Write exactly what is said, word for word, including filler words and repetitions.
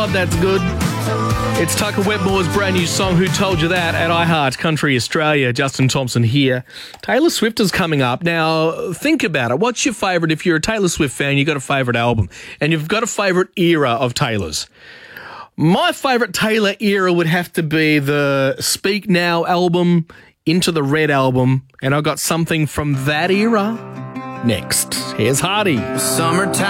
God, that's good. It's Tucker Wetmore's brand new song, Who Told You That, at iHeart Country Australia. Justin Thompson here. Taylor Swift is coming up. Now, think about it. What's your favourite? If you're a Taylor Swift fan, you've got a favourite album. And you've got a favourite era of Taylor's. My favourite Taylor era would have to be the Speak Now album, Into the Red album. And I've got something from that era next. Here's Hardy. Summertime.